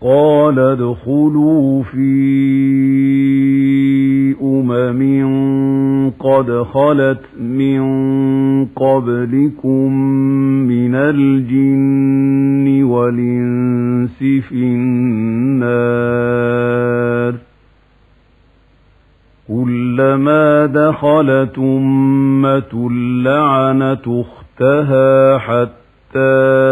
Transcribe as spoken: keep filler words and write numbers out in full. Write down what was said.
قال ادخلوا في أمم قد خلت من قبلكم من الجن والإنس في النار كلما دخلت أمة لعنت أختها حتى